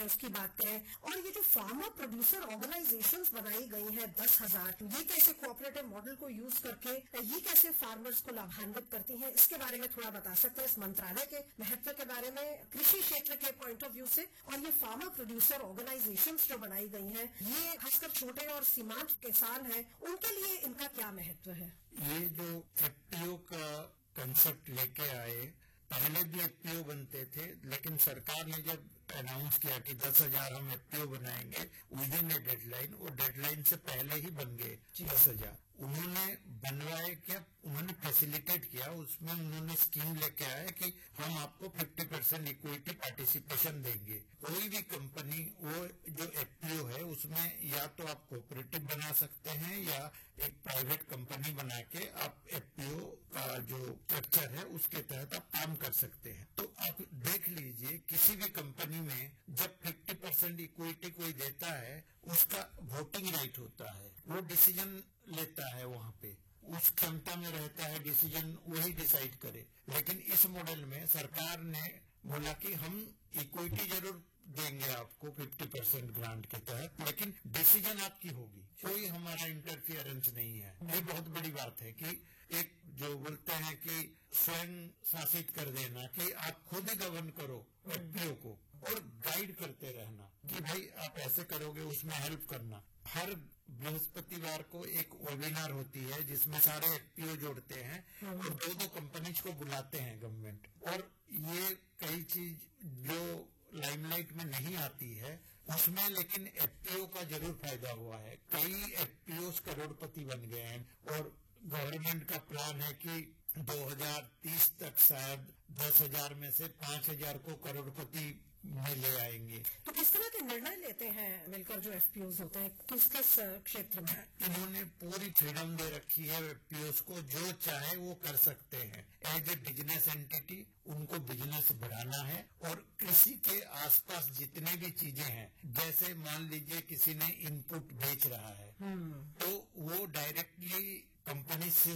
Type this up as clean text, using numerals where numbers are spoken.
Price की बात करें, और ये जो फार्मर प्रोड्यूसर ऑर्गेनाइजेशंस बनाई गई हैं 10,000, ये कैसे कोऑपरेटिव मॉडल को यूज करके ये कैसे फार्मर्स को लाभान्वित करती हैं, इसके बारे में थोड़ा बता सकते हैं, इस मंत्रालय के महत्व के बारे में कृषि क्षेत्र के पॉइंट ऑफ व्यू से, और ये फार्मर प्रोड्यूसर ऑर्गेनाइजेशंस जो बनाई गई हैं, ये खासकर छोटे और सीमांत किसान हैं, उनके लिए इनका क्या महत्व है? ये जो एफपीओ का कंसेप्ट लेके आए, पहले भी एफपीओ बनते थे, लेकिन सरकार ने जब अनाउंस किया कि 10,000 हम एफपीओ बनाएंगे विद इन ए डेडलाइन, वो डेडलाइन से पहले ही बन गए 10,000। उन्होंने बनवाए क्या, उन्होंने फैसिलिटेट किया, उसमें उन्होंने स्कीम लेके आए कि हम आपको 50% इक्विटी पार्टिसिपेशन देंगे। कोई भी कंपनी, वो जो एफपीओ है उसमें या तो आप कोऑपरेटिव बना सकते हैं या एक प्राइवेट कंपनी बना के आप एफपीओ का जो स्ट्रक्चर है उसके तहत आप काम कर सकते हैं। तो आप देख लीजिए, किसी भी कंपनी में जब 50% इक्विटी कोई देता है, उसका वोटिंग राइट होता है, वो डिसीजन लेता है, वहाँ पे उस क्षमता में रहता है डिसीजन वही डिसाइड करे। लेकिन इस मॉडल में सरकार ने बोला कि हम इक्विटी जरूर देंगे आपको 50% ग्रांट के तहत, लेकिन डिसीजन आपकी होगी, कोई हमारा इंटरफियरेंस नहीं है। ये बहुत बड़ी बात है कि एक जो बोलते हैं कि स्वयं शासित कर देना, कि आप खुद ही गवर्न करो एफपीओ को और गाइड करते रहना कि भाई आप ऐसे करोगे, उसमें हेल्प करना। हर बृहस्पतिवार को एक वेबिनार होती है जिसमें सारे एफपीओ जोड़ते हैं और दो कंपनीज को बुलाते हैं गवर्नमेंट, और ये कई चीज जो लाइमलाइट में नहीं आती है उसमें, लेकिन एफपीओ का जरूर फायदा हुआ है। कई एफपीओ करोड़पति बन गए हैं, और गवर्नमेंट का प्लान है कि 2030 तक शायद 10,000 में से 5,000 को करोड़पति में ले आएंगे। तो किस तरह के निर्णय लेते हैं मिलकर जो एफपीओज होते हैं, किस किस क्षेत्र में? इन्होंने पूरी फ्रीडम दे रखी है एफपीओज को, जो चाहे वो कर सकते हैं। एज ए बिजनेस एंटिटी उनको बिजनेस बढ़ाना है, और कृषि के आसपास जितने भी चीजें हैं, जैसे मान लीजिए किसी ने इनपुट बेच रहा है, तो वो डायरेक्टली कंपनी से